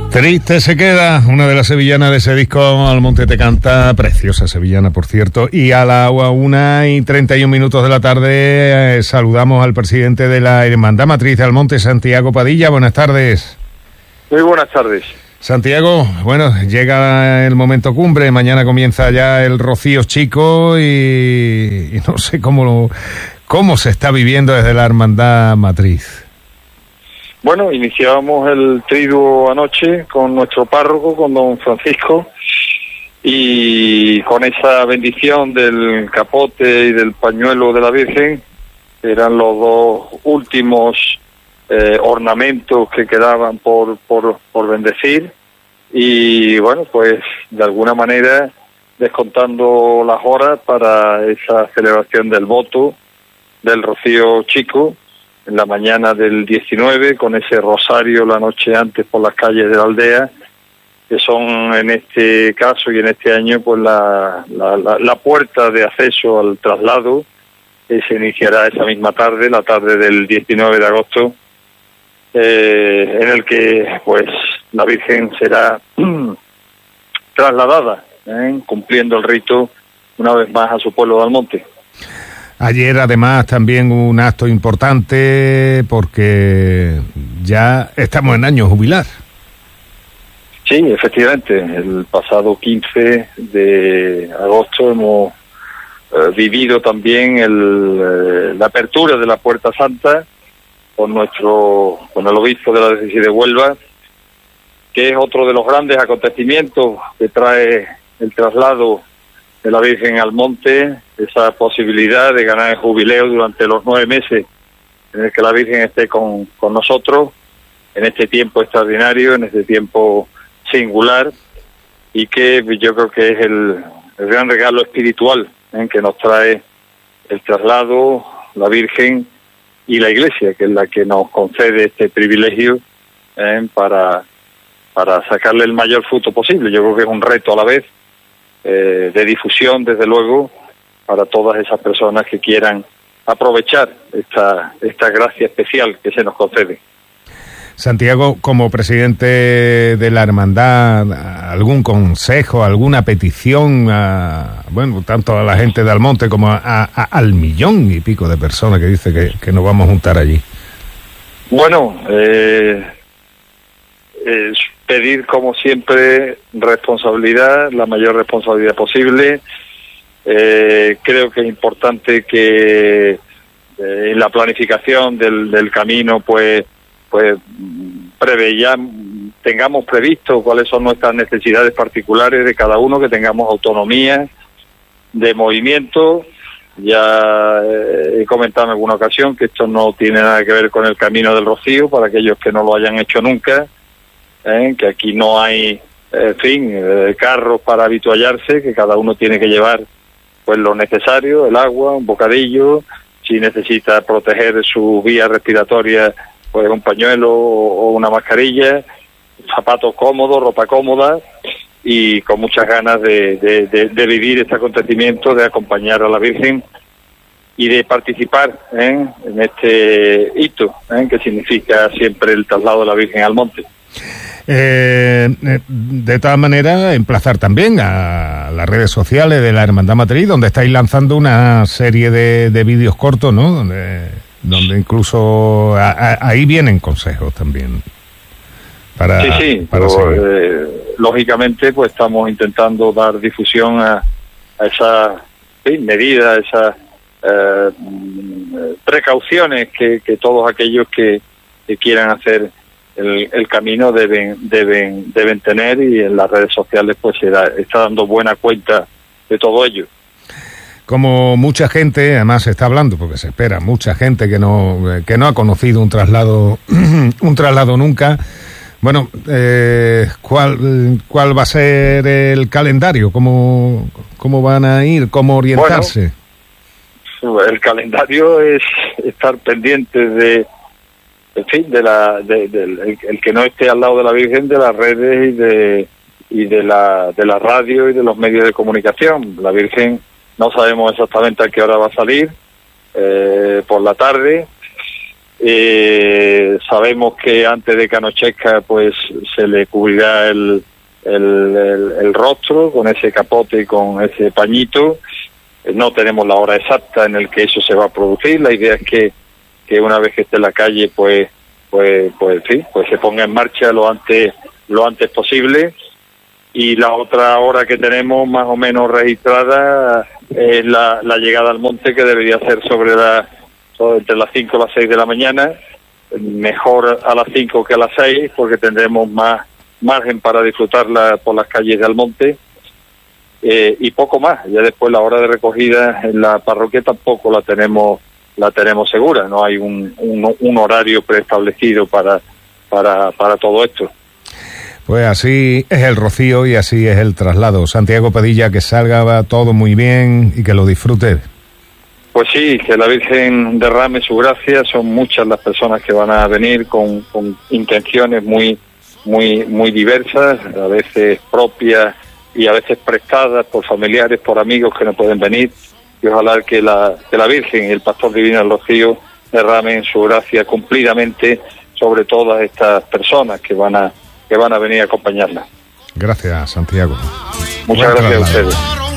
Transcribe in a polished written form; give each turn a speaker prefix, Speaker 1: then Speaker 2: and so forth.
Speaker 1: Triste se queda una de las sevillanas de ese disco Almonte te canta, preciosa sevillana por cierto, y a la 1:31 de la tarde saludamos al presidente de la Hermandad Matriz de Almonte, Santiago Padilla. Buenas tardes.
Speaker 2: Muy buenas tardes.
Speaker 1: Santiago, bueno, llega el momento cumbre, mañana comienza ya el Rocío Chico y no sé cómo se está viviendo desde la Hermandad Matriz.
Speaker 2: Bueno, iniciábamos el triduo anoche con nuestro párroco, con don Francisco, y con esa bendición del capote y del pañuelo de la Virgen, que eran los dos últimos ornamentos que quedaban por bendecir, y bueno, pues de alguna manera descontando las horas para esa celebración del voto del Rocío Chico, en la mañana del 19, con ese rosario la noche antes por las calles de la aldea, que son en este caso y en este año pues la puerta de acceso al traslado, que se iniciará esa misma tarde, la tarde del 19 de agosto, en el que pues la Virgen será trasladada, cumpliendo el rito una vez más a su pueblo de Almonte.
Speaker 1: Ayer, además, también un acto importante porque ya estamos en año jubilar.
Speaker 2: Sí, efectivamente. El pasado 15 de agosto hemos vivido también la apertura de la Puerta Santa con el obispo de la diócesis de Huelva, que es otro de los grandes acontecimientos que trae el traslado de la Virgen al monte, esa posibilidad de ganar el jubileo durante los 9 meses en el que la Virgen esté con nosotros, en este tiempo extraordinario, en este tiempo singular, y que yo creo que es el gran regalo espiritual que nos trae el traslado, la Virgen y la Iglesia, que es la que nos concede este privilegio para sacarle el mayor fruto posible. Yo creo que es un reto a la vez, de difusión, desde luego, para todas esas personas que quieran aprovechar esta gracia especial que se nos concede.
Speaker 1: Santiago, como presidente de la hermandad, ¿algún consejo, alguna petición tanto a la gente de Almonte como al 1.000.000 de personas que dice que nos vamos a juntar allí?
Speaker 2: Bueno, pedir, como siempre, responsabilidad, la mayor responsabilidad posible. Creo que es importante que en la planificación del camino, pues tengamos previsto cuáles son nuestras necesidades particulares de cada uno, que tengamos autonomía de movimiento. Ya he comentado en alguna ocasión que esto no tiene nada que ver con el Camino del Rocío, para aquellos que no lo hayan hecho nunca. Que aquí no hay, carros para habituallarse, que cada uno tiene que llevar pues lo necesario, el agua, un bocadillo, si necesita proteger su vía respiratoria, pues un pañuelo o una mascarilla, zapatos cómodos, ropa cómoda, y con muchas ganas de vivir este acontecimiento, de acompañar a la Virgen y de participar en este hito, que significa siempre el traslado de la Virgen al monte.
Speaker 1: De todas maneras, emplazar también a las redes sociales de la Hermandad Matriz, donde estáis lanzando una serie de vídeos cortos, ¿no? Donde incluso ahí vienen consejos también. Para
Speaker 2: lógicamente, pues estamos intentando dar difusión a esa medida, a esas precauciones que todos aquellos que quieran hacer el camino deben tener, y en las redes sociales pues está dando buena cuenta de todo ello.
Speaker 1: Como mucha gente, además se está hablando, porque se espera, mucha gente que no ha conocido un traslado nunca. Bueno, ¿cuál va a ser el calendario? ¿Cómo van a ir? ¿Cómo orientarse?
Speaker 2: Bueno, el calendario es estar pendientes de el que no esté al lado de la Virgen, de las redes y de la radio y de los medios de comunicación. La Virgen no sabemos exactamente a qué hora va a salir, por la tarde, Sabemos que antes de que anochezca pues se le cubrirá el rostro con ese capote y con ese pañito. No tenemos la hora exacta en el que eso se va a producir. La idea es que una vez que esté en la calle pues se ponga en marcha lo antes posible. Y la otra hora que tenemos más o menos registrada es la llegada al monte, que debería ser entre las 5 y las 6 de la mañana, mejor a las 5 que a las 6, porque tendremos más margen para disfrutarla por las calles de Almonte, y poco más. Ya después la hora de recogida en la parroquia tampoco la tenemos segura, no hay un horario preestablecido para todo esto.
Speaker 1: Pues así es el rocío y así es el traslado. Santiago Padilla, que salga todo muy bien y que lo disfrute.
Speaker 2: Pues sí, que la Virgen derrame su gracia. Son muchas las personas que van a venir con intenciones muy diversas, a veces propias y a veces prestadas por familiares, por amigos que no pueden venir. Y ojalá que la Virgen y el Pastor Divino del Rocío derramen su gracia cumplidamente sobre todas estas personas que van a venir a acompañarla.
Speaker 1: Gracias, Santiago.
Speaker 2: Muchas gracias a ustedes.